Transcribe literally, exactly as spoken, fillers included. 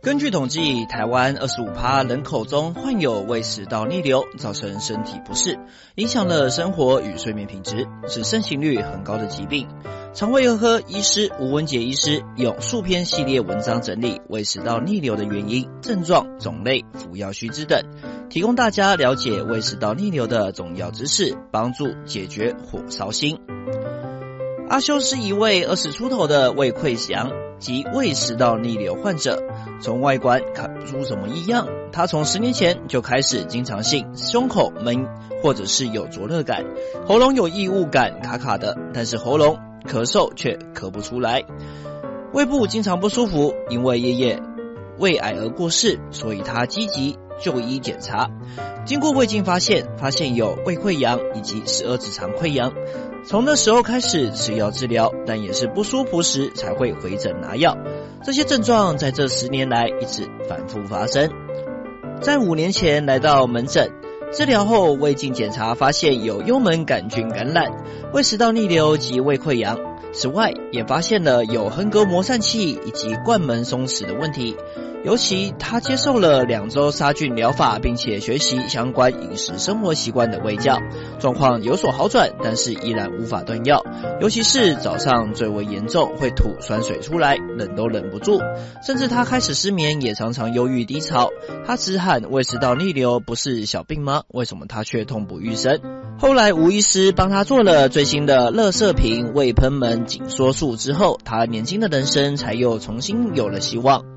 根据统计，台湾 百分之二十五 人口中患有胃食道逆流，造成身体不适，影响了生活与睡眠品质，是盛行率很高的疾病。肠胃科医师吴文杰医师用数篇系列文章整理胃食道逆流的原因、症状、种类、服药须知等，提供大家了解胃食道逆流的重要知识，帮助解决火烧心。阿修是一位二十出头的胃溃疡及胃食道逆流患者，从外观看不出什么异样。他从十年前就开始经常性胸口闷，或者是有灼热感，喉咙有异物感，卡卡的，但是喉咙咳嗽却咳不出来。胃部经常不舒服，因为爷爷胃癌而过世，所以他积极就医检查。经过胃镜发现，发现有胃溃疡以及十二指肠溃疡。从那时候开始吃药治疗，但也是不舒服时才会回诊拿药。这些症状在这十年来一直反复发生。在五年前来到门诊治疗后，胃镜检查发现有幽门杆菌感染、胃食道逆流及胃溃疡。此外，也发现了有横膈膜疝气以及灌门松弛的问题。尤其他接受了两周杀菌疗法，并且学习相关饮食生活习惯的卫教，状况有所好转，但是依然无法断药。尤其是早上最为严重，会吐酸水出来，忍都忍不住。甚至他开始失眠，也常常忧郁低潮。他直喊胃食道逆流不是小病吗？为什么他却痛不欲生？后来吴医师帮他做了最新的垃圾瓶胃喷门紧缩术之后，他年轻的人生才又重新有了希望。